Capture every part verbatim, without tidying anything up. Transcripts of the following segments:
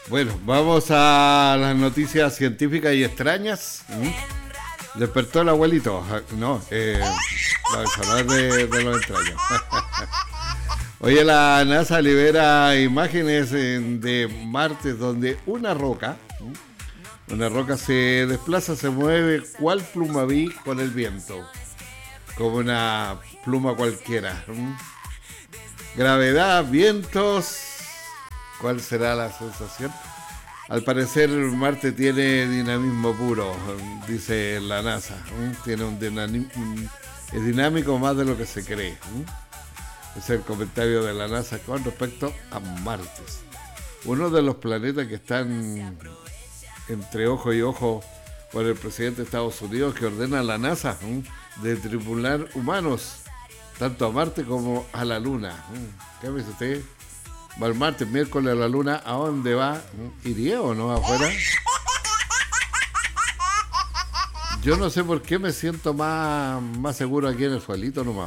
Bueno, vamos a las noticias científicas y extrañas. ¿Mm? Despertó el abuelito. No, eh, vamos a hablar de, de los extraños. Oye, la NASA libera imágenes de Marte donde una roca, una roca se desplaza, se mueve, cual plumaví con el viento, como una pluma cualquiera. Gravedad, vientos, ¿cuál será la sensación? Al parecer Marte tiene dinamismo puro, dice la NASA. Tiene un dinamismo, es dinámico más de lo que se cree. Es el comentario de la NASA con respecto a Marte. Uno de los planetas que están entre ojo y ojo por el presidente de Estados Unidos, que ordena a la NASA de tripular humanos tanto a Marte como a la Luna. ¿Qué me dice usted? Va el martes, miércoles a la Luna, ¿a dónde va? ¿Iría o no afuera? Yo no sé por qué me siento más, más seguro aquí en el suelito nomás.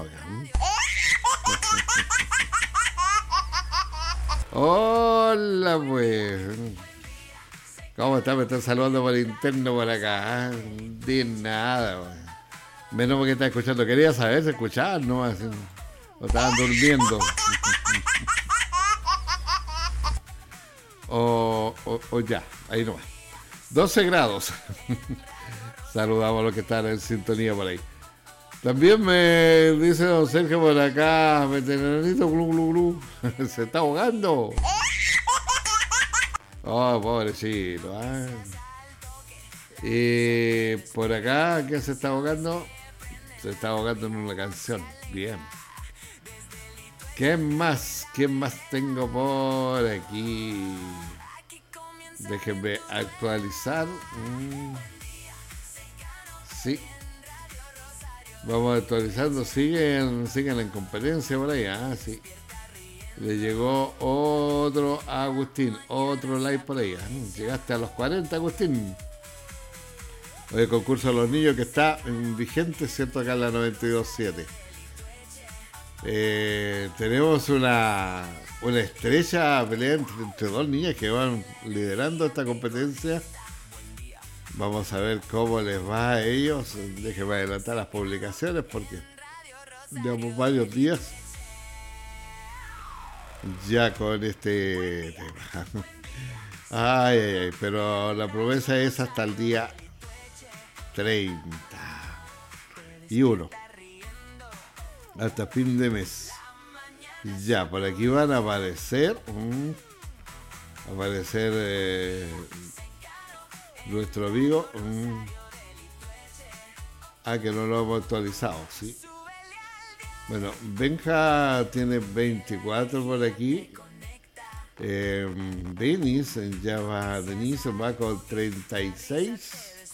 Hola, pues. ¿Cómo está? Me están saludando por interno por acá. De nada, pues. Menos porque está escuchando. Quería saber si escuchar, ¿no? Así, o estaban durmiendo. O, o, o ya, ahí nomás. doce grados. Saludamos a los que están en sintonía por ahí. También me dice don Sergio por acá, veteranito, glu, glu, glu. Se está ahogando. Oh, pobrecito. ¿eh? Y por acá, ¿qué se está ahogando? Se está ahogando en una canción. Bien. ¿Qué más? ¿Qué más tengo por aquí? Déjenme actualizar. Mm. Sí. Vamos actualizando. Siguen, siguen en competencia por ahí. Ah, sí. Le llegó otro a Agustín. Otro like por ahí. Llegaste a los cuarenta, Agustín. El concurso de los niños que está vigente, ¿cierto? Acá en la noventa y dos punto siete. Eh, tenemos una, una estrecha pelea entre, entre dos niñas que van liderando esta competencia. Vamos a ver cómo les va a ellos. Déjenme adelantar las publicaciones porque llevamos varios días ya con este tema. Ay, ay, ay, pero la promesa es hasta el día treinta y uno. Hasta fin de mes. Ya, por aquí van a aparecer. Um, aparecer eh, nuestro amigo. Um, ah, que no lo hemos actualizado, sí. Bueno, Benja tiene veinticuatro por aquí. Eh, Denise, ya va, Denise va con treinta y seis.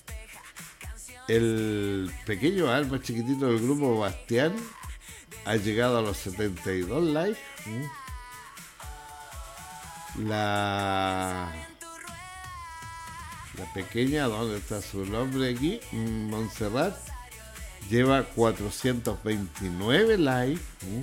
El pequeño alma chiquitito del grupo Bastián ha llegado a los setenta y dos likes. La la pequeña, ¿dónde está su nombre aquí? Montserrat lleva cuatrocientos veintinueve likes.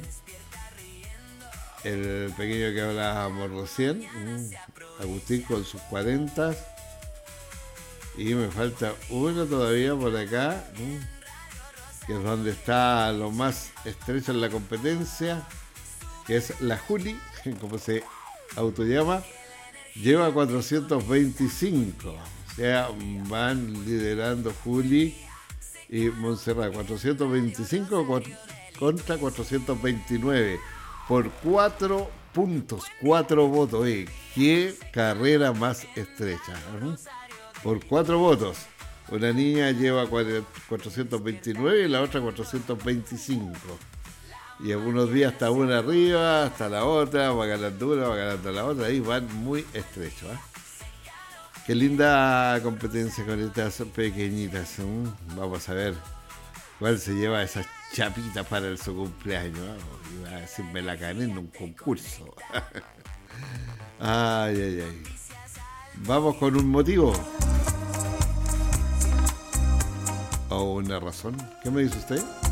El pequeño que hablábamos recién, Agustín con sus cuarenta. Y me falta uno todavía por acá, que es donde está lo más estrecho en la competencia, que es la Juli, como se autollama, lleva cuatrocientos veinticinco. O sea, van liderando Juli y Montserrat, cuatrocientos veinticinco contra cuatrocientos veintinueve, por cuatro puntos, cuatro votos. Eh, qué carrera más estrecha, ¿no? Por cuatro votos. Una niña lleva cuatrocientos veintinueve y la otra cuatrocientos veinticinco. Y algunos días hasta una arriba, hasta la otra, va ganando una, va ganando la otra. Ahí van muy estrechos. ¿eh? Qué linda competencia con estas pequeñitas. ¿eh? Vamos a ver cuál se lleva esas chapitas para su cumpleaños. ¿eh? Iba a decir, me la gané en un concurso. Ay, ay, ay. Vamos con un motivo. ¿O una razón? ¿Qué me dice usted?